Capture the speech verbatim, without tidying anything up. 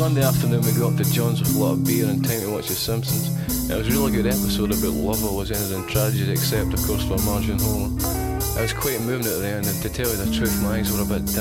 Sunday afternoon we got up to John's with a lot of beer and time to watch The Simpsons. It was a really good episode about love always ended in tragedy, except of course for Marge and Homer. It was quite moving at the end, and to tell you the truth, my eyes were a bit dim